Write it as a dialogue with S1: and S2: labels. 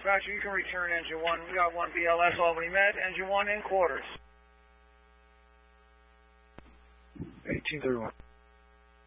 S1: Dispatcher, you can return engine 1. We got 1 BLS Albany Med, engine 1 in quarters. 1831.